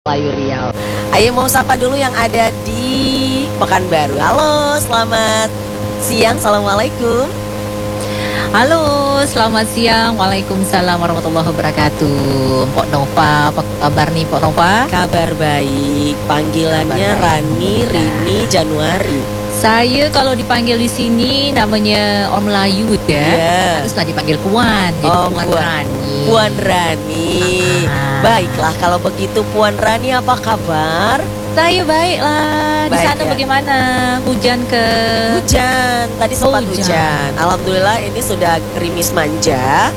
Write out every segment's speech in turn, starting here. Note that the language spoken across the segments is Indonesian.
Melayu Riau. Ayo mau sapa dulu yang ada di Pekanbaru. Halo, selamat siang. Assalamualaikum. Halo, selamat siang. Waalaikumsalam warahmatullahi wabarakatuh. Pok Nova, apa kabar nih Pok Nova? Kabar baik. Panggilannya Rani, Rini, Januari. Saya kalau dipanggil di sini namanya orang Melayu ya. Yeah. Terus dipanggil Puan, jadi Puan Rani. Puan Rani. Baiklah kalau begitu Puan Rani, apa kabar? Saya baiklah. Di Baik, sana ya. bagaimana? Hujan ke? Hujan. Tadi sempat hujan. Alhamdulillah ini sudah gerimis manja.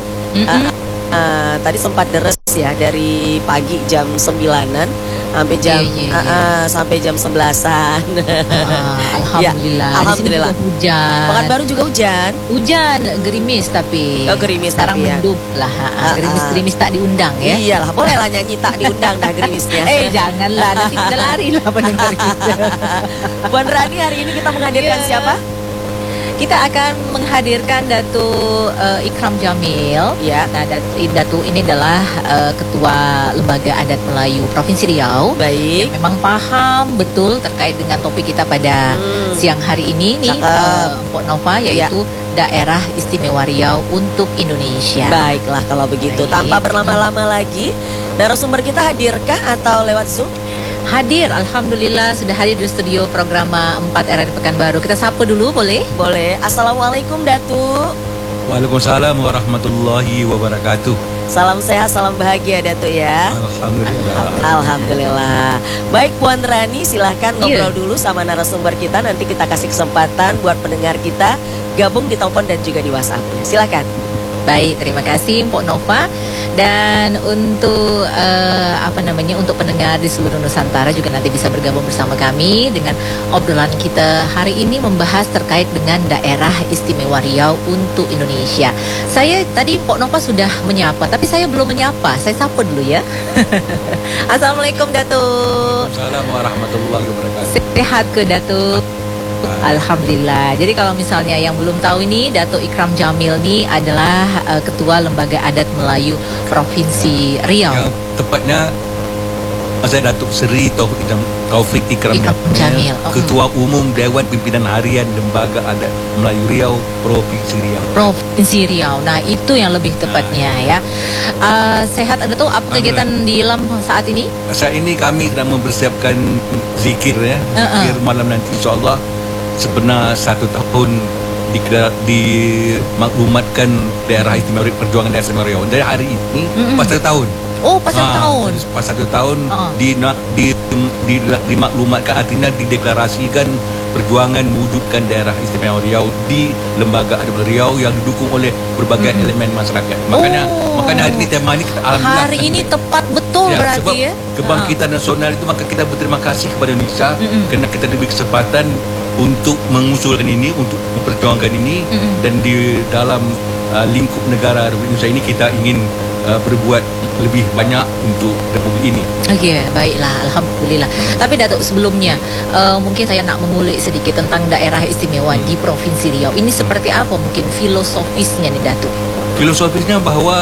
Tadi sempat deres ya dari pagi jam 9-an sampai jam sampai jam 11-an. Alhamdulillah. Ya, alhamdulillah. Di sini juga hujan. Pekanbaru juga hujan. Hujan, gerimis tapi. Oh, gerimis sekarang tapi ya. mendung lah. Gerimis-gerimis tak diundang ya. Iyalah, boleh lah nyanyi tak diundang dah gerimisnya. Janganlah, nanti kita lari lah pendengar kita. Puan Rani, hari ini kita menghadirkan siapa? Kita akan menghadirkan Datuk Ikram Jamil. Ya. Nah, Datuk ini adalah Ketua Lembaga Adat Melayu Provinsi Riau. Baik. Yang memang paham betul terkait dengan topik kita pada siang hari ini nih, Pok Nova, yaitu Daerah Istimewa Riau untuk Indonesia. Baiklah kalau begitu. Baik. Tanpa berlama-lama lagi, narasumber kita hadirkah atau lewat Zoom? Hadir, Alhamdulillah sudah hadir di studio program 4 RRI Pekanbaru. Kita sapa dulu boleh? Boleh. Assalamualaikum Datuk. Waalaikumsalam warahmatullahi wabarakatuh. Salam sehat, salam bahagia Datuk ya. Alhamdulillah. Alhamdulillah. Baik Puan Rani, silahkan ngobrol dulu sama narasumber kita. Nanti kita kasih kesempatan buat pendengar kita gabung di telepon dan juga di WhatsApp. Silahkan. Baik, terima kasih Pok Nova. Dan untuk untuk pendengar di seluruh Nusantara juga nanti bisa bergabung bersama kami dengan obrolan kita hari ini membahas terkait dengan Daerah Istimewa Riau untuk Indonesia. Saya tadi Pok Nova sudah menyapa, tapi saya belum menyapa. Saya sapa dulu ya. Assalamualaikum Datuk. Waalaikumsalam warahmatullahi wabarakatuh. Sehat ke Datuk? Alhamdulillah. Jadi kalau misalnya yang belum tahu ini, Datuk Ikram Jamil ini adalah Ketua Lembaga Adat Melayu Provinsi Riau. Yang tepatnya saya Datuk Seri Taufik Ikram Jamil, Ketua Umum Dewan Pimpinan Harian Lembaga Adat Melayu Riau Provinsi Riau. Provinsi Riau. Nah, itu yang lebih tepatnya ya. Sehat ada tuh apa kegiatan di Lam saat ini? Saat ini kami sedang mempersiapkan zikir ya. Zikir malam nanti insyaAllah. Sebenar 1 tahun dimaklumatkan daerah istimewa perjuangan daerah istimewa Riau. Dari hari ini pas 1 tahun. Oh, pas 1 tahun. Pas 1 tahun dimaklumatkan, artinya dideklarasikan perjuangan mewujudkan daerah istimewa Riau di Lembaga Adat Riau yang didukung oleh berbagai elemen masyarakat. Makanya hari ini tema ini alhamdulillah. Hari ini tepat betul berarti sebab ya. Kebangkitan nasional itu, maka kita berterima kasih kepada Indonesia kerana kita diberi kesempatan untuk mengusulkan ini, untuk memperjuangkan ini, dan di dalam lingkup negara Republik Indonesia ini kita ingin berbuat lebih banyak untuk Republik ini. Okey, baiklah, alhamdulillah. Tapi Datuk, sebelumnya mungkin saya nak mengulik sedikit tentang daerah istimewa di Provinsi Riau. Ini seperti apa mungkin filosofisnya nih Datuk? Filosofisnya bahwa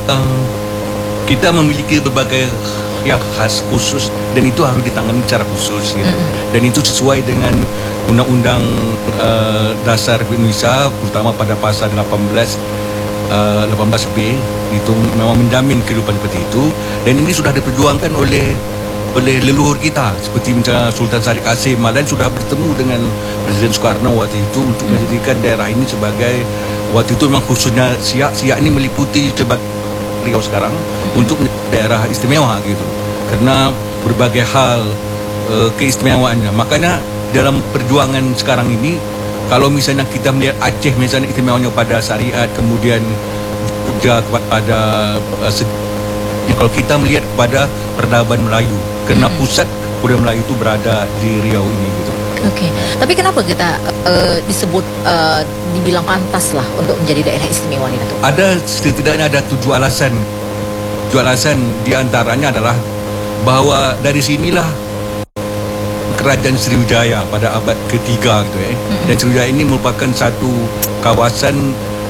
kita memiliki berbagai yang khas khusus dan itu harus ditangani secara khusus gitu. Dan itu sesuai dengan Undang-Undang Dasar Indonesia, terutama pada pasal 18B itu memang menjamin kehidupan seperti itu, dan ini sudah diperjuangkan oleh leluhur kita seperti misalnya Sultan Syarif Qasim dan sudah bertemu dengan Presiden Soekarno waktu itu untuk menjadikan daerah ini sebagai, waktu itu memang khususnya Siak ini meliputi sebagai Riau sekarang untuk daerah istimewa gitu, karena berbagai hal keistimewaannya. Makanya dalam perjuangan sekarang ini, kalau misalnya kita melihat Aceh misalnya istimewanya pada syariat, kemudian juga kepada kalau kita melihat kepada peradaban Melayu, kerana pusat budaya Melayu itu berada di Riau ini gitu. Okey, tapi kenapa kita disebut dibilang pantas lah untuk menjadi daerah istimewa ini Datuk? Ada setidaknya ada 7 alasan. 7 alasan diantaranya adalah bahawa dari sinilah Kerajaan Sriwijaya pada abad ketiga gitu dan Sriwijaya ini merupakan satu kawasan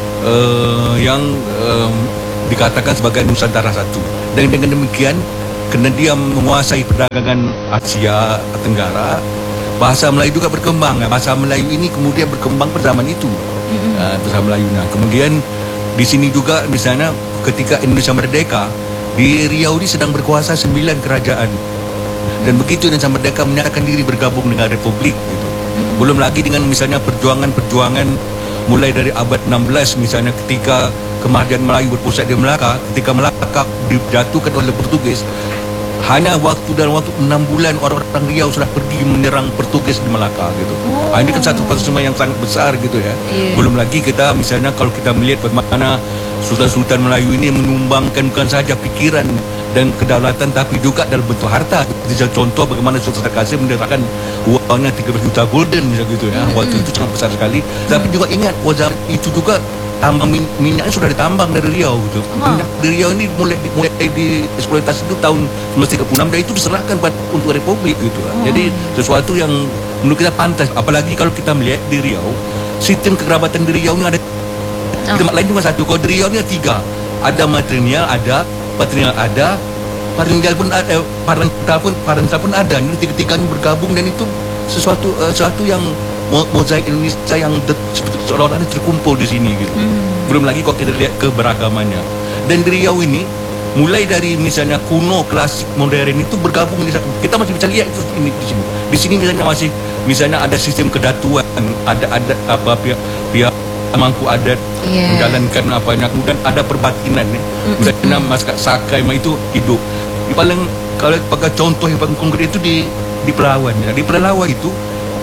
yang dikatakan sebagai Nusantara satu. Dan dengan demikian kerana dia menguasai perdagangan Asia Tenggara, bahasa Melayu juga berkembang. Bahasa Melayu ini kemudian berkembang pada zaman itu. Bahasa Melayu. Kemudian di sini juga misalnya ketika Indonesia merdeka, di Riau ini sedang berkuasa 9 kerajaan. Dan begitu Indonesia merdeka menyatakan diri bergabung dengan Republik gitu. Belum lagi dengan misalnya perjuangan mulai dari abad 16 misalnya ketika kemajuan Melayu berpusat di Melaka, ketika Melaka dijatuhkan oleh Portugis, hanya dalam waktu 6 bulan orang-orang Riau sudah pergi menyerang Portugis di Melaka gitu. Ini kan satu peristiwa yang sangat besar gitu ya. Belum lagi kita misalnya kalau kita melihat bagaimana Sultan-Sultan Melayu ini menyumbangkan bukan saja pikiran dan kedaulatan tapi juga dalam bentuk harta. Contoh bagaimana Sultan Qasim mendapatkan uangnya 13 juta golden gitu ya. Waktu itu sangat besar sekali. Tapi juga ingat waktu itu juga tambang minyaknya sudah ditambang dari Riau gitu. Minyak di Riau ini mulai dieksploitasi itu tahun 1936 dan itu diserahkan untuk Republik gitu. Jadi sesuatu yang menurut kita pantas. Apalagi kalau kita melihat di Riau, sistem kekerabatan di Riau ini ada tempat lain cuma satu. Kalau di Riau ini ada 3. Ada matrilineal, ada patrilineal, ada patrilineal pun ada, parental pun ada. Ini tiga-tiganya bergabung dan itu sesuatu yang mozaik Indonesia yang seolah-olah terkumpul di sini gitu. Belum lagi kalau kita lihat keberagamannya. Dan di Riau ini mulai dari misalnya kuno, klasik, modern itu bergabung. Kita masih bisa lihat itu di sini. Di sini misalnya ada sistem kedatuan, ada pihak mangku adat menjalankan apanya, kemudian ada perbatinan misalnya masyarakat Sakai itu hidup. Paling kalau pakai contoh yang paling konkret itu di Pelawan. Di Pelawan itu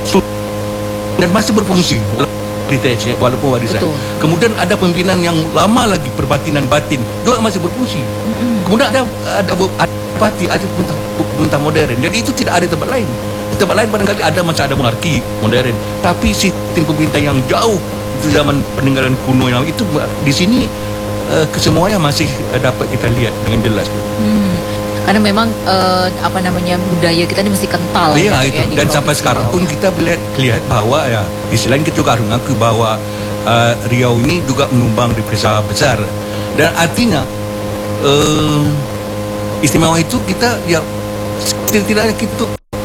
dan masih berfungsi walaupun warisan. Kemudian ada pimpinan yang lama lagi perbatinan batin juga masih berfungsi. Kemudian ada pati, ada bentar modern. Jadi itu tidak ada tempat lain. Di tempat lain barangkali ada macam ada monarki modern, tapi sistem pemerintahan yang jauh itu zaman peninggalan kuno yang itu di sini kesemuanya masih dapat kita lihat dengan jelas. Karena memang budaya kita ini mesti kental. Iya itu. Dan sampai sekarang pun kita lihat bahwa ya di selain kita juga harus mengakui bahwa Riau ini juga menyumbang devisa besar. Dan artinya istimewa itu kita ya setidaknya kita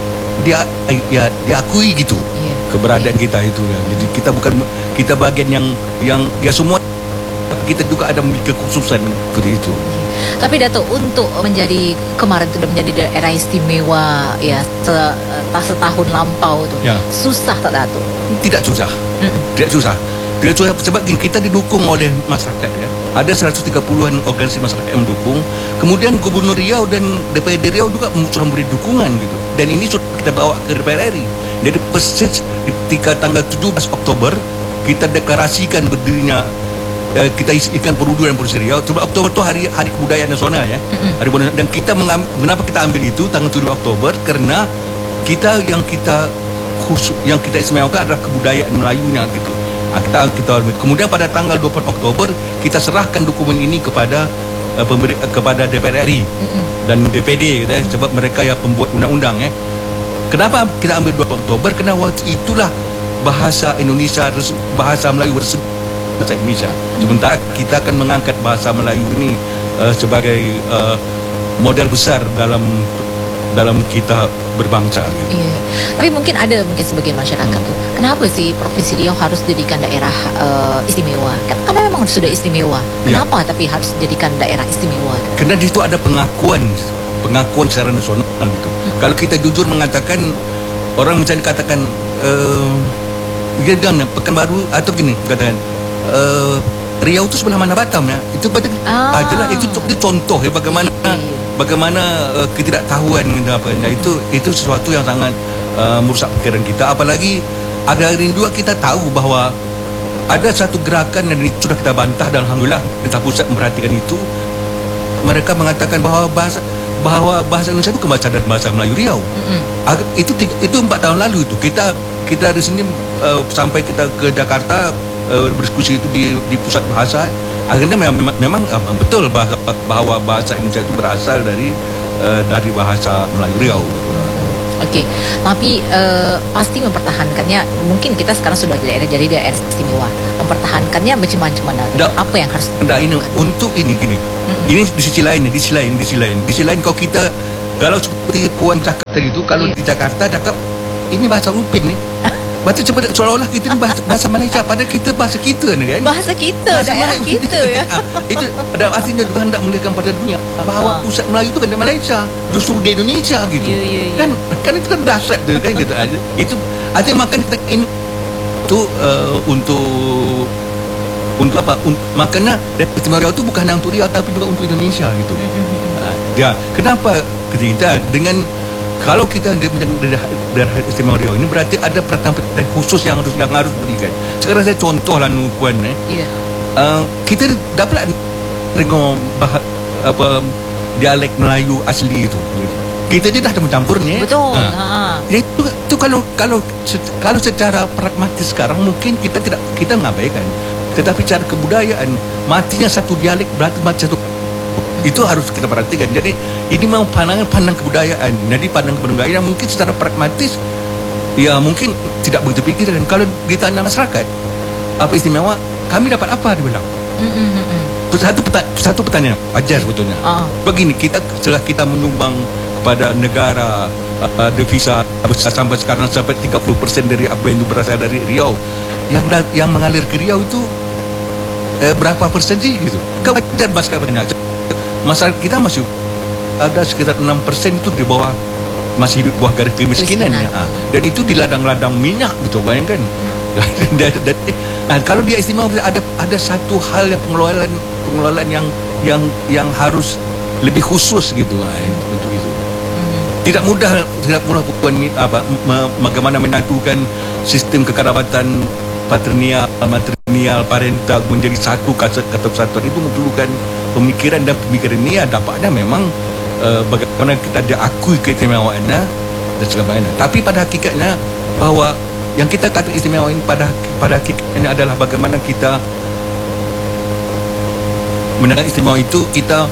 diakui gitu keberadaan kita itu ya. Jadi kita bagian yang ya semua kita juga ada memiliki kekhususan seperti itu. Tapi Dato', untuk menjadi kemarin sudah menjadi daerah istimewa ya setahun lampau tuh, susah tak Dato'? Tidak susah. Tidak susah sebab kita didukung oleh masyarakat ya. Ada 130-an organisasi masyarakat yang mendukung. Kemudian Gubernur Riau dan DPRD Riau juga sudah memberi dukungan gitu. Dan ini sudah kita bawa ke DPR RI. Jadi persis ketika tanggal 17 Oktober kita deklarasikan berdirinya kita isikan Perudu dan Provinsi Riau. Sebab Oktober itu hari kebudayaan nasional ya. Hari budaya. Dan kenapa kita ambil itu tanggal 7 Oktober? Karena yang kita istimewakan adalah kebudayaan Melayunya gitu. Kemudian pada tanggal 24 Oktober kita serahkan dokumen ini kepada DPR RI dan DPD gitu, sebab mereka yang pembuat undang-undang ya. Kenapa kita ambil 24 Oktober? Karena waktu itulah bahasa Indonesia, bahasa Melayu bahasa Indonesia. Sementara kita akan mengangkat bahasa Melayu ini sebagai modal besar dalam kita berbangsa. Gitu. Iya. Tapi mungkin sebagian masyarakat tuh, kenapa sih Provinsi Riau harus dijadikan daerah istimewa? Karena memang sudah istimewa. Kenapa tapi harus dijadikan daerah istimewa? Karena di situ ada pengakuan secara nasional gitu. Kalau kita jujur mengatakan, orang misalnya katakan Pekanbaru atau gini katakan Riau itu sebelah mana Batam ya? Itu adalah itu contoh ya bagaimana ketidaktahuan itu sesuatu yang sangat merusak pikiran kita. Apalagi ada juga kita tahu bahwa ada satu gerakan yang sudah kita bantah dan alhamdulillah pemerintah pusat memperhatikan itu. Mereka mengatakan bahwa bahasa Indonesia itu kebaca dan bahasa Melayu Riau. Itu 4 tahun lalu itu kita di sini sampai kita ke Jakarta berdiskusi itu di pusat bahasa. Akhirnya memang betul bahwa bahasa Indonesia itu berasal dari bahasa Melayu Riau. Oke, tapi pasti mempertahankannya. Mungkin kita sekarang sudah jadi daerah istimewa. Mempertahankannya macam mana? Apa yang harus? Ini untuk ini gini. Ini di sisi lain kalau kita Kalau seperti Puan cakap tadi itu, kalau di Jakarta cakap ini bahasa Upin ni. Baca cepat seolah-olah kita ni bahasa Malaysia, padahal kita bahasa kita ni kan. Bahasa kita, daerah kita ya. Itu pada artinya juga hendak melihatkan pada dunia bahawa pusat Melayu itu kan di Malaysia, justru di Indonesia gitu. Kan itu kan dahsyat tu kan gitu aja. Itu artinya makan kita ini tu untuk apa? Makanya Istimewa Riau itu bukan hanya untuk Riau tapi juga untuk Indonesia gitu. Ya, kenapa kita dengan kalau kita daerah Istimewa Riau ini berarti ada perhatian khusus yang harus berikan. Sekarang saya contohlah Puan kita dapat dengar dialek Melayu asli itu. Kita je dah ada mencampurnya. Betul. Itu kalau secara pragmatis sekarang mungkin kita mengabaikan. Tetapi cara kebudayaan matinya satu dialek berarti mati satu. Itu harus kita perhatikan. Jadi ini memang pandang kebudayaan. Jadi pandang kebudayaan mungkin secara pragmatis ya mungkin tidak begitu pikiran. Kalau ditanya masyarakat apa istimewa, kami dapat apa dia bilang. Satu pertanyaan wajar sebetulnya. Begini, setelah kita menyumbang kepada negara devisa besar sampai sekarang sampai 30% dari apa yang berasal dari Riau, yang mengalir ke Riau itu berapa persen sih gitu. Kewajar masyarakat kita masih ada sekitar 6% itu di bawah, masih di bawah garis kemiskinan ya. Dan itu di ladang-ladang minyak gitu, bayangkan. Kalau dia istimewa ada satu hal yang pengelolaan yang harus lebih khusus gitu untuk itu. Tidak mudah bagaimana menatukan sistem kekerabatan matrinial parental menjadi satu kesatuan itu memerlukan pemikiran, dan pemikiran ini dapatnya memang bagaimana kita diakui keistimewaannya dan sebagainya. Tapi pada hakikatnya bahwa yang kita kata istimewa ini pada hakikatnya adalah bagaimana kita mendengar istimewa itu, kita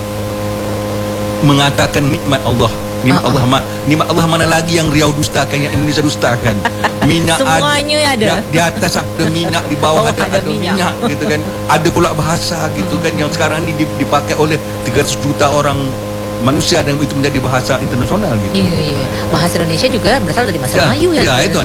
mengatakan nikmat Allah. Nikmat Allah mana lagi yang Riau dustakan, yang Indonesia dustakan? Minyak semuanya ada. Di atas ada minyak, di bawah ada minyak gitu kan. Ada pula bahasa gitu kan yang sekarang ini dipakai oleh 300 juta orang manusia, dan itu menjadi bahasa internasional gitu. Iya. Bahasa Indonesia juga berasal dari bahasa Melayu ya. Ya, itu.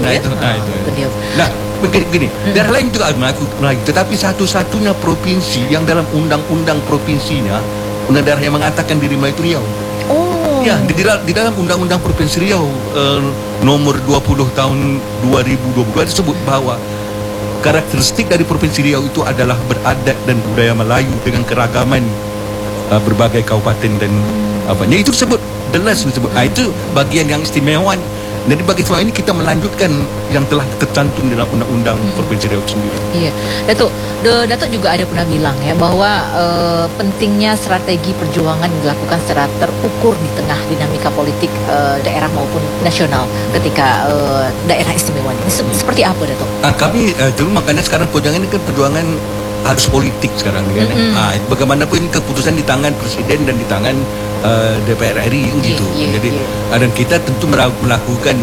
Nah, begini. Daerah lain juga Melayu, tetapi satu-satunya provinsi yang dalam undang-undang provinsinya, undang daerah yang mengatakan diri Melayu itu Riau. Ya, di dalam Undang-Undang Provinsi Riau nomor 20 tahun 2022 disebut bahwa karakteristik dari Provinsi Riau itu adalah beradat dan budaya Melayu dengan keragaman berbagai kabupaten dan itu disebut jelas disebut. Itu bagian yang istimewa. Jadi bagi semua ini kita melanjutkan yang telah tercantum dalam Undang-Undang Provinsi Riau sendiri. Iya, Datuk juga ada pernah bilang ya bahwa pentingnya strategi perjuangan dilakukan secara terukur di tengah dinamika politik daerah maupun nasional ketika daerah istimewa ini. Seperti apa, Datuk? Kami dulu makanya sekarang perjuangan ini kan perjuangan harus politik sekarang kan. Bagaimanapun keputusan di tangan Presiden dan di tangan DPR RI gitu. Jadi dan kita tentu melakukan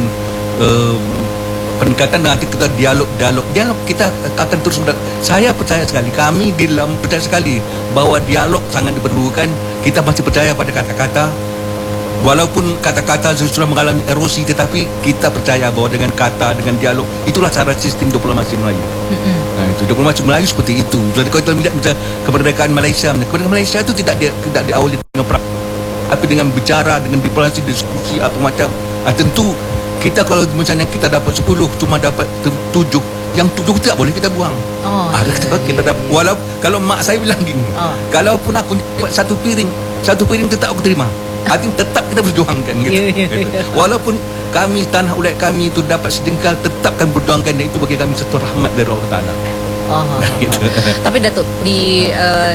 peningkatan, nanti kita dialog kita akan terus. Saya percaya sekali, kami di dalam percaya sekali bahwa dialog sangat diperlukan. Kita masih percaya pada kata-kata, walaupun kata-kata sudah mengalami erosi, tetapi kita percaya bahwa dengan kata, dengan dialog, itulah cara sistem diplomasi Melayu. Nah, itu diplomasi Melayu seperti itu. Jadi kalau kita melihat kemerdekaan Malaysia itu tidak diawali dengan perang, tapi dengan bicara, dengan diplomasi, diskusi apa macam. Tentu kita kalau misalnya kita dapat 10, cuma dapat 7, yang 7 tidak boleh kita buang. Kita dapat, walau kalau mak saya bilang gini, kalaupun aku dapat satu piring tetap aku terima. Artinya tetap kita berjuangkan gitu. Walaupun kami, tanah ulat kami itu dapat sedengkal, tetapkan berjuangkan, dan itu bagi kami satu rahmat dari Allah Ta'ala. Gitu. Tapi Datuk, di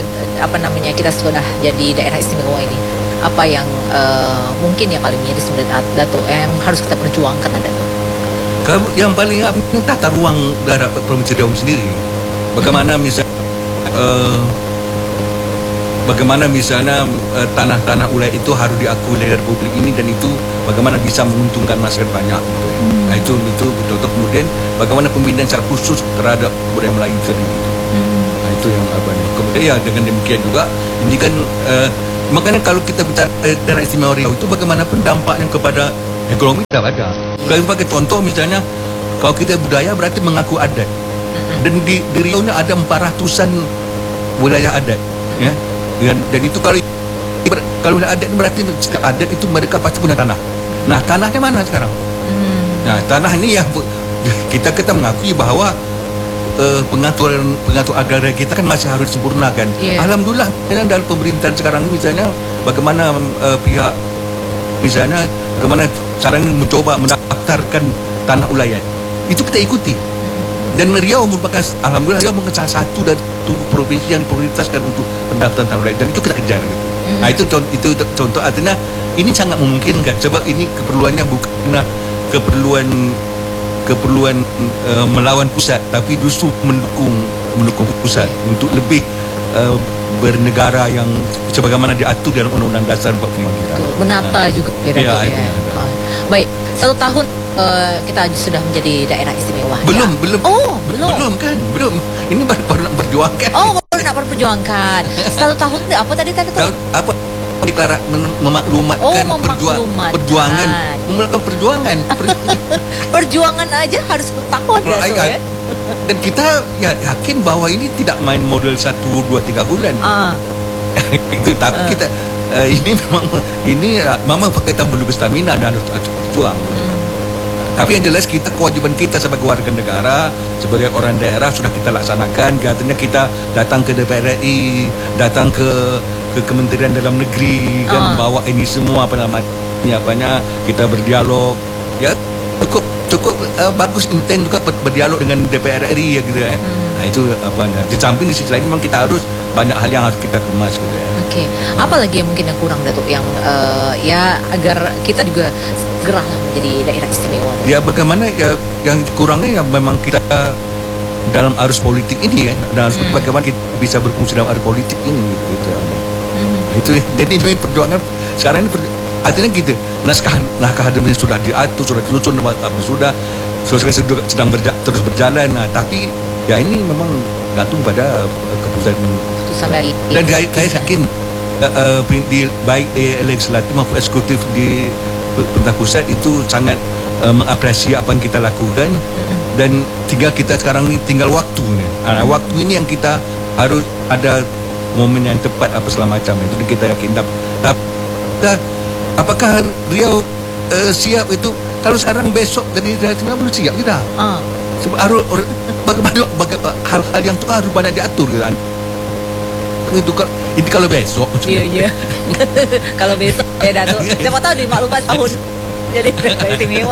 kita sudah jadi daerah istimewa ini, apa yang mungkin yang paling miris menurut Datuk yang harus kita perjuangkan, Datuk? Yang paling tata ruang daerah Provinsi Riau sendiri. Bagaimana misalnya tanah-tanah ulat itu harus diakui oleh Republik ini, dan itu bagaimana bisa menguntungkan masyarakat banyak. Nah, itu betul-betul. Kemudian bagaimana pembinaan secara khusus terhadap budaya Melayu sendiri. Nah, itu yang Kemudian ya dengan demikian juga ini kan Makanya kalau kita bicara daerah istimewa Riau itu bagaimanapun dampaknya kepada ekonomi tidak ada. Kalau pakai contoh misalnya, kalau kita budaya berarti mengaku adat. Dan di Riau ini ada 400-an wilayah adat, ya. Dan itu kalau adat berarti setiap adat itu mereka pasti punya tanah. Nah, tanahnya mana sekarang? Nah, tanah ini ya kita mengakui bahwa pengatur agraria kita kan masih harus sempurnakan. Alhamdulillah dalam pemerintahan sekarang ini misalnya bagaimana pihak misalnya bagaimana caranya mencoba mendaftarkan tanah ulayat. Itu kita ikuti. Dan Riau merupakan alhamdulillah Riau merupakan salah satu dari provinsi yang prioritaskan untuk pendaftaran tanah ulayat, dan itu kita kejar gitu. Nah, itu contoh artinya ini sangat memungkinkan sebab ini keperluannya bukan keperluan melawan pusat, tapi justru mendukung pusat untuk lebih bernegara yang sebagaimana diatur dalam Undang-Undang Dasar 45 kita. Menata juga kira-kira. Baik, 1 tahun kita sudah menjadi daerah istimewa. Belum. Oh, belum. Belum. Ini baru nak perjuangkan. Oh, baru nak perjuangkan. 1 tahun itu apa tadi tadi? Apa? Deklarasi memaklumatkan perjuangan. Melakukan perjuangan. Perjuangan aja harus bertahun ya. Dan kita yakin bahwa ini tidak main model 1, 2, 3 bulan. Itu tapi kita ini memang kita perlu stamina dan harus berjuang. Tapi yang jelas kewajiban kita sebagai warga negara, sebagai orang daerah sudah kita laksanakan. Katanya kita datang ke DPR RI, datang ke Kementerian Dalam Negeri, kan bawa ini semua apanya kita berdialog. Ya cukup bagus, intent juga berdialog dengan DPR RI ya gitu ya. Nah itu di samping di sisi lain memang kita harus banyak hal yang harus kita kemas gitu ya. Oke. Apa lagi yang mungkin yang kurang Datuk yang ya agar kita juga segeralah menjadi daerah istimewa? Ya bagaimana ya yang kurangnya ya memang kita dalam arus politik ini ya, dan bagaimana kita bisa berfungsi dalam arus politik ini gitu. Itu jadi ini perjuangan sekarang ini artinya gitu. Naskah akademik sudah diatur, sudah disusun, sudah sedang terus berjalan. Nah, tapi ya ini memang gantung pada keputusan dari. Dan saya yakin baik di legislatif maupun eksekutif di pemerintah pusat itu sangat mengapresiasi apa yang kita lakukan, dan kita sekarang ini tinggal waktu nih. Waktu ini yang kita harus ada momen yang tepat apa segala macam itu kita yakin. Apakah Riau siap itu? Kalau sekarang besok jadi belum siap kita. Sebab harus bagaimana hal-hal yang itu harus banyak diatur kan. Itu kalau besok. Iya. Kalau besok ya Datuk. Siapa tahu di maklumat tahun jadi istimewa.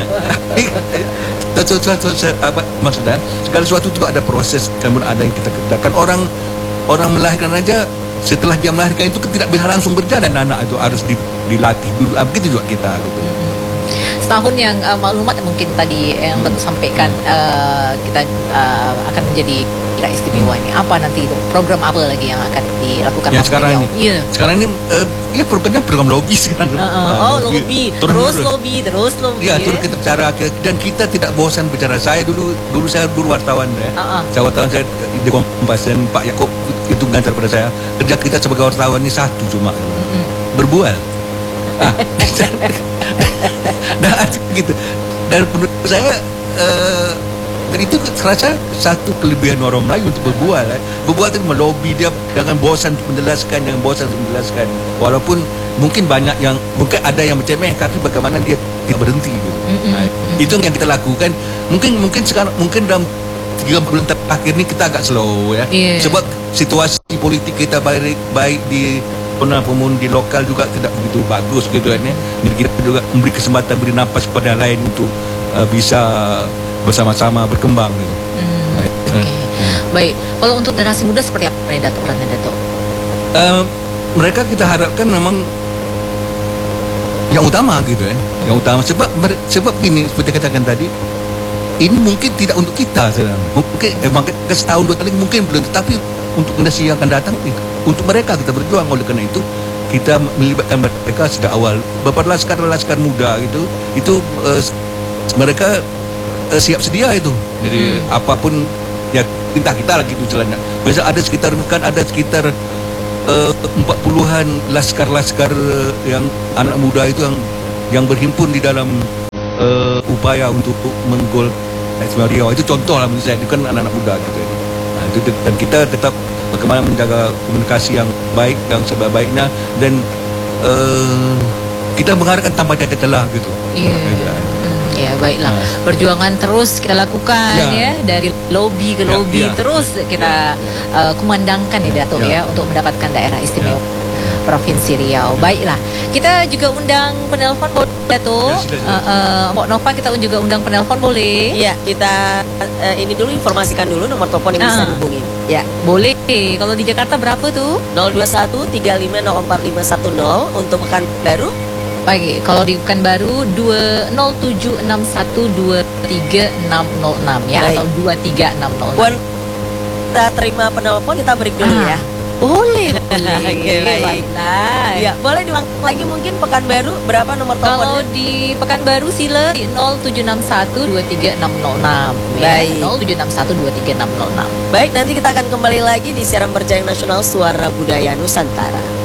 Apa maksudnya? Segala sesuatu itu ada proses, namun ada yang kita kerjakan. Orang melahirkan aja, setelah dia melahirkan itu tidak bisa langsung berjalan, anak itu harus dilatih dulu. Begitu juga kita gitu. Setahun yang maklumat mungkin tadi yang Datuk sampaikan, kita akan menjadi daerah istimewa ini. Apa nanti itu? Program apa lagi yang akan dilakukan? Ya sekarang ini ya programnya program lobby sekarang. Lobby. Terus lobby. Ya, terus kita bicara dan kita tidak bosan bicara. Saya dulu saya wartawan ya. Saya wartawan, saya di Kompas, dan Pak Yaakob itu ngantar pada saya. Kerja kita sebagai wartawan ini satu cuma berbual. Nah, gitu. Dan menurut saya dan itu serasa satu kelebihan orang Melayu untuk berbual. Berbual itu melobi, dia jangan bosan untuk menjelaskan, walaupun mungkin ada yang mencemeh, tapi bagaimana dia tidak berhenti gitu. Itu yang kita lakukan. Mungkin sekarang dalam 3 bulan terakhir ini kita agak slow ya. Sebab situasi politik kita baik di pemun di lokal juga tidak begitu bagus gitu kan ya. Jadi kita juga memberi kesempatan, beri nafas kepada lain untuk bisa bersama-sama berkembang gitu. Baik, kalau untuk generasi muda seperti apa nih Datuk? Mereka kita harapkan memang yang utama gitu ya. Yang utama sebab ini seperti katakan tadi, ini mungkin tidak untuk kita sebenarnya. Mungkin setahun 2 kali mungkin belum, tetapi untuk generasi yang akan datang, untuk mereka kita berjuang. Oleh karena itu kita melibatkan mereka sejak awal. Beberapa laskar muda itu mereka siap sedia itu. Jadi apapun ya perintah kita lagi itu jalannya. Biasa ada sekitar 40-an laskar-laskar yang anak muda itu yang berhimpun di dalam upaya untuk menggol Ismail Riau. Itu contoh lah menurut saya, itu kan anak-anak muda gitu. Dan kita tetap bagaimana menjaga komunikasi yang baik, yang sebaik-baiknya, dan kita mengharapkan tambah telah gitu. Ya baiklah, perjuangan terus kita lakukan ya, dari lobby ke lobby terus kita kumandangkan ya Datuk ya untuk mendapatkan daerah istimewa Provinsi Riau. Baiklah, kita juga undang penelpon Datuk. Mbak Nova, kita juga undang penelpon boleh? Ya, kita ini dulu informasikan dulu nomor telepon yang bisa dihubungin. Ya, boleh. Kalau di Jakarta berapa tuh? 021 35 04510 untuk Pekanbaru. Baik, kalau di Pekanbaru 207612366 ya. Baik. Atau 23606. Kita terima penelpon, kita break dulu ya. Boleh. Baiklah. Ya, boleh diulang lagi mungkin Pekanbaru berapa nomor teleponnya? Kalau di Pekanbaru sila di 076123606. Baik. 076123606. Baik, nanti kita akan kembali lagi di siaran berjaring nasional Suara Budaya Nusantara.